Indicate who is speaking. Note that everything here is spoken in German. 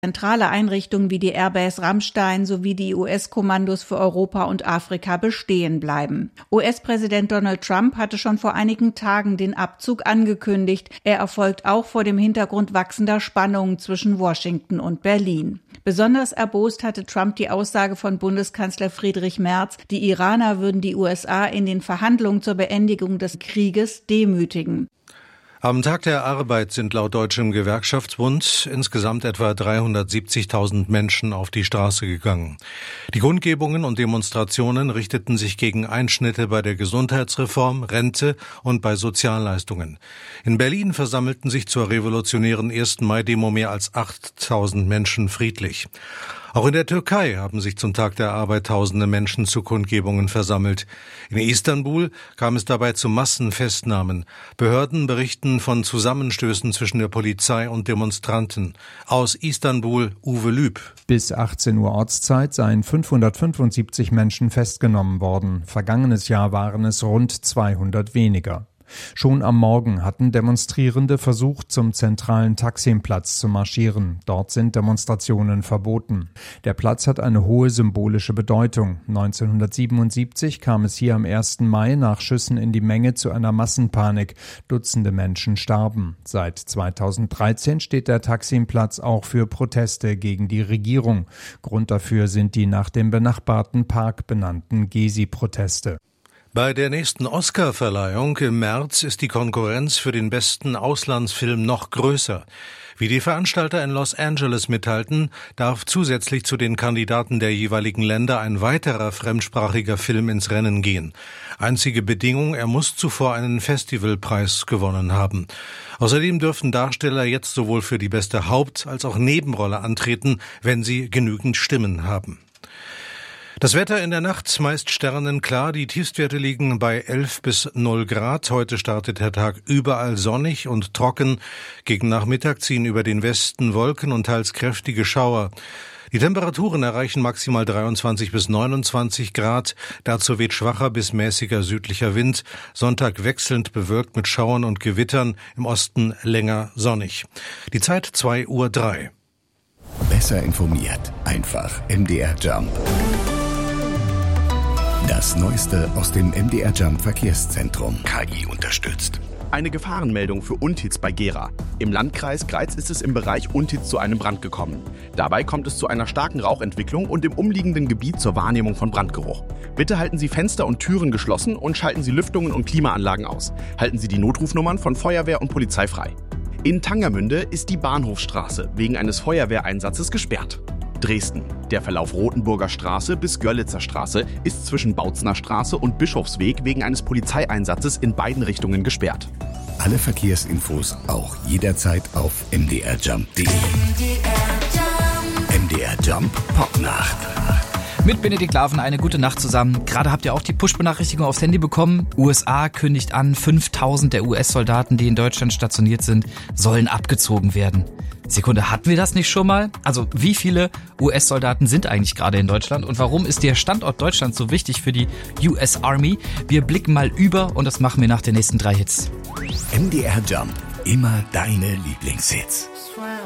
Speaker 1: Zentrale Einrichtungen wie die Airbase Ramstein sowie die US-Kommandos für Europa und Afrika bestehen bleiben. US-Präsident Donald Trump hatte schon vor einigen Tagen den Abzug angekündigt. Er erfolgt auch vor dem Hintergrund wachsender Spannungen zwischen Washington und Berlin. Besonders erbost hatte Trump die Aussage von Bundeskanzler Friedrich Merz, die Iraner würden die USA in den Verhandlungen zur Beendigung des Krieges demütigen.
Speaker 2: Am Tag der Arbeit sind laut Deutschem Gewerkschaftsbund insgesamt etwa 370.000 Menschen auf die Straße gegangen. Die Kundgebungen und Demonstrationen richteten sich gegen Einschnitte bei der Gesundheitsreform, Rente und bei Sozialleistungen. In Berlin versammelten sich zur revolutionären 1. Mai-Demo mehr als 8.000 Menschen friedlich. Auch in der Türkei haben sich zum Tag der Arbeit tausende Menschen zu Kundgebungen versammelt. In Istanbul kam es dabei zu Massenfestnahmen. Behörden berichten von Zusammenstößen zwischen der Polizei und Demonstranten. Aus Istanbul Uwe Lüb.
Speaker 3: Bis 18 Uhr Ortszeit seien 575 Menschen festgenommen worden. Vergangenes Jahr waren es rund 200 weniger. Schon am Morgen hatten Demonstrierende versucht, zum zentralen Taksimplatz zu marschieren. Dort sind Demonstrationen verboten. Der Platz hat eine hohe symbolische Bedeutung. 1977 kam es hier am 1. Mai nach Schüssen in die Menge zu einer Massenpanik. Dutzende Menschen starben. Seit 2013 steht der Taksimplatz auch für Proteste gegen die Regierung. Grund dafür sind die nach dem benachbarten Park benannten Gezi-Proteste.
Speaker 2: Bei der nächsten Oscar-Verleihung im März ist die Konkurrenz für den besten Auslandsfilm noch größer. Wie die Veranstalter in Los Angeles mitteilten, darf zusätzlich zu den Kandidaten der jeweiligen Länder ein weiterer fremdsprachiger Film ins Rennen gehen. Einzige Bedingung, er muss zuvor einen Festivalpreis gewonnen haben. Außerdem dürfen Darsteller jetzt sowohl für die beste Haupt- als auch Nebenrolle antreten, wenn sie genügend Stimmen haben. Das Wetter in der Nacht meist sternenklar, die Tiefstwerte liegen bei 11 bis 0 Grad. Heute startet der Tag überall sonnig und trocken. Gegen Nachmittag ziehen über den Westen Wolken und teils kräftige Schauer. Die Temperaturen erreichen maximal 23 bis 29 Grad. Dazu weht schwacher bis mäßiger südlicher Wind. Sonntag wechselnd bewölkt mit Schauern und Gewittern, im Osten länger sonnig. Die Zeit 2:03 Uhr.
Speaker 4: Besser informiert, einfach MDR Jump. Das Neueste aus dem MDR Jump Verkehrszentrum. KI unterstützt.
Speaker 5: Eine Gefahrenmeldung für Untiz bei Gera. Im Landkreis Greiz ist es im Bereich Untiz zu einem Brand gekommen. Dabei kommt es zu einer starken Rauchentwicklung und im umliegenden Gebiet zur Wahrnehmung von Brandgeruch. Bitte halten Sie Fenster und Türen geschlossen und schalten Sie Lüftungen und Klimaanlagen aus. Halten Sie die Notrufnummern von Feuerwehr und Polizei frei. In Tangermünde ist die Bahnhofstraße wegen eines Feuerwehreinsatzes gesperrt. Dresden. Der Verlauf Rotenburger Straße bis Görlitzer Straße ist zwischen Bautzner Straße und Bischofsweg wegen eines Polizeieinsatzes in beiden Richtungen gesperrt.
Speaker 4: Alle Verkehrsinfos auch jederzeit auf mdrjump.de. MDR Jump Popnacht.
Speaker 6: Mit Benedikt Laven eine gute Nacht zusammen. Gerade habt ihr auch die Push-Benachrichtigung aufs Handy bekommen. USA kündigt an, 5.000 der US-Soldaten, die in Deutschland stationiert sind, sollen abgezogen werden. Sekunde, hatten wir das nicht schon mal? Also wie viele US-Soldaten sind eigentlich gerade in Deutschland und warum ist der Standort Deutschland so wichtig für die US Army? Wir blicken mal über und das machen wir nach den nächsten 3 Hits.
Speaker 4: MDR Jump, immer deine Lieblingshits.